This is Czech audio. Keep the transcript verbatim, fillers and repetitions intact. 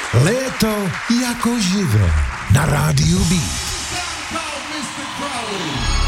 Léto jako živé na rádiu Beat. mister Crowley.